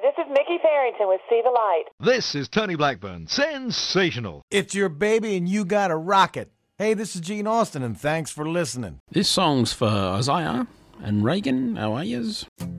This is Mickey Farrington with See the Light. This is Tony Blackburn. Sensational. It's your baby and you got a rocket. Hey, this is Gene Austin, and thanks for listening. This song's for Isaiah and Reagan. How are yous?